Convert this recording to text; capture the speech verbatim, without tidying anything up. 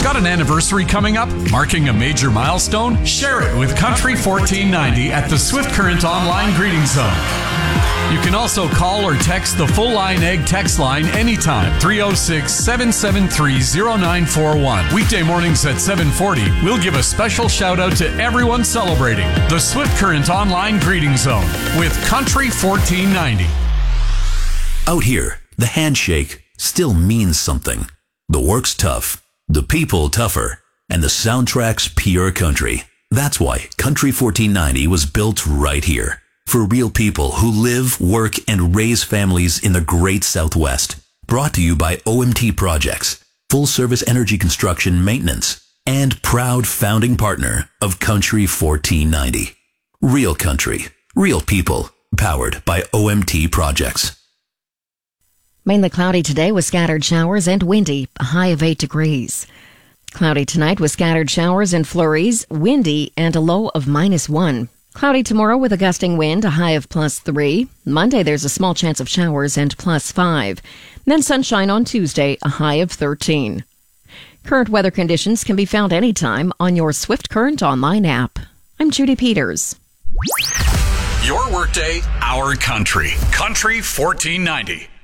Got an anniversary coming up? Marking a major milestone? Share it with Country fourteen ninety at the Swift Current Online Greeting Zone. You can also call or text the Full Line Egg text line anytime, three oh six, seven seven three, oh nine four one. Weekday mornings at seven forty, we'll give a special shout out to everyone celebrating the Swift Current Online Greeting Zone with Country fourteen ninety. Out here, the handshake still means something. The work's tough, the people tougher, and the soundtrack's pure country. That's why Country fourteen ninety was built right here. For real people who live, work, and raise families in the great Southwest. Brought to you by O M T Projects, full service energy construction maintenance, and proud founding partner of Country fourteen ninety. Real country, real people, powered by O M T Projects. Mainly cloudy today with scattered showers and windy, a high of eight degrees. Cloudy tonight with scattered showers and flurries, windy, and a low of minus one. Cloudy tomorrow with a gusting wind, a high of plus three. Monday, there's a small chance of showers and plus five. Then sunshine on Tuesday, a high of thirteen. Current weather conditions can be found anytime on your Swift Current online app. I'm Judy Peters. Your workday, our country. Country fourteen ninety.